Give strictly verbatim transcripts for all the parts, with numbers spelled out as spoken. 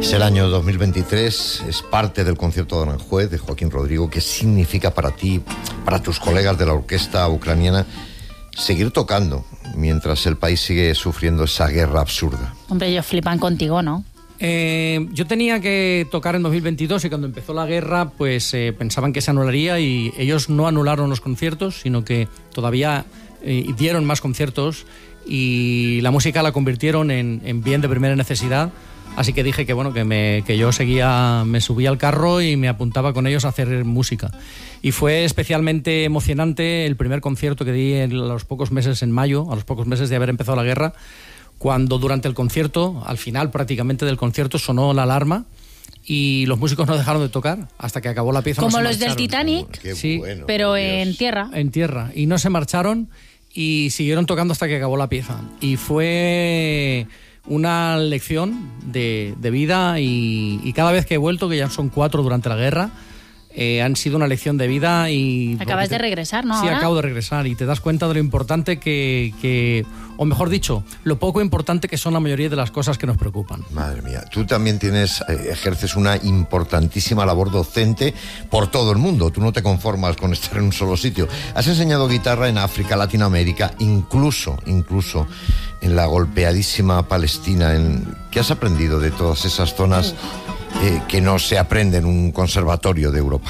Es el año dos mil veintitrés, es parte del concierto de Aranjuez de Joaquín Rodrigo. ¿Qué significa para ti, para tus colegas de la orquesta ucraniana, seguir tocando mientras el país sigue sufriendo esa guerra absurda? Hombre, ellos flipan contigo, ¿no? Eh, yo tenía que tocar en dos mil veintidós y cuando empezó la guerra pues eh, pensaban que se anularía y ellos no anularon los conciertos, sino que todavía eh, dieron más conciertos y la música la convirtieron en, en bien de primera necesidad. Así que dije que bueno que, me, que yo seguía, me subía al carro y me apuntaba con ellos a hacer música. Y fue especialmente emocionante el primer concierto que di en los pocos meses en mayo, a los pocos meses de haber empezado la guerra, cuando durante el concierto, al final prácticamente del concierto, sonó la alarma y los músicos no dejaron de tocar hasta que acabó la pieza. Como no los del Titanic, Qué sí, bueno, pero Dios. en tierra. En tierra. Y no se marcharon y siguieron tocando hasta que acabó la pieza. Y fue una lección de, de vida y, y cada vez que he vuelto, que ya son cuatro durante la guerra, eh, han sido una lección de vida. Y Acabas te, de regresar, ¿no? Sí, ahora. acabo de regresar y te das cuenta de lo importante que, que, o mejor dicho, lo poco importante que son la mayoría de las cosas que nos preocupan. Madre mía, tú también tienes, eh, ejerces una importantísima labor docente por todo el mundo. Tú no te conformas con estar en un solo sitio. Has enseñado guitarra en África, Latinoamérica, incluso, incluso en la golpeadísima Palestina. En, ¿qué has aprendido de todas esas zonas eh, que no se aprende en un conservatorio de Europa?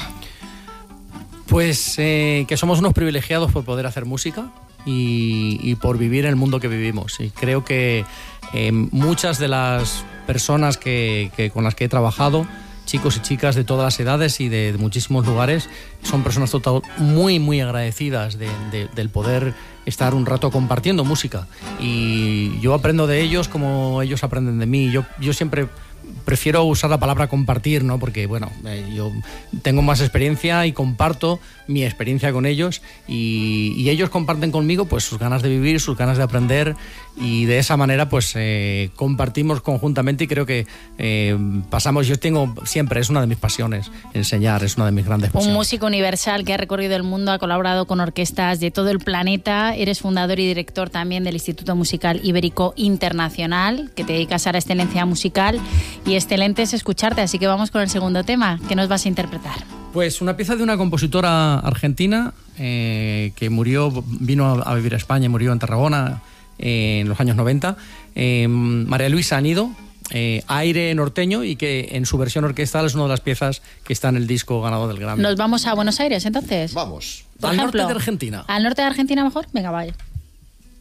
Pues eh, que somos unos privilegiados por poder hacer música y, y por vivir en el mundo que vivimos. Y creo que eh, muchas de las personas que, que con las que he trabajado, chicos y chicas de todas las edades y de, de muchísimos lugares, son personas total, muy, muy agradecidas de, de, del poder estar un rato compartiendo música. Y yo aprendo de ellos como ellos aprenden de mí. Yo, yo siempre prefiero usar la palabra compartir, ¿no? Porque, bueno, eh, yo tengo más experiencia y comparto mi experiencia con ellos y, y ellos comparten conmigo pues sus ganas de vivir, sus ganas de aprender y de esa manera pues eh, compartimos conjuntamente y creo que eh, pasamos, yo tengo siempre, es una de mis pasiones, enseñar, es una de mis grandes pasiones. Un músico universal que ha recorrido el mundo, ha colaborado con orquestas de todo el planeta, eres fundador y director también del Instituto Musical Ibérico Internacional, que te dedicas a la excelencia musical y excelente es escucharte, así que vamos con el segundo tema. ¿Qué nos vas a interpretar? Pues una pieza de una compositora argentina eh, que murió, vino a, a vivir a España y murió en Tarragona eh, en los años noventa, eh, María Luisa Anido, eh, aire norteño, y que en su versión orquestal es una de las piezas que está en el disco ganador del Grammy. ¿Nos vamos a Buenos Aires entonces? Vamos. Por Al ejemplo, norte de Argentina. ¿Al norte de Argentina mejor? Venga, vaya.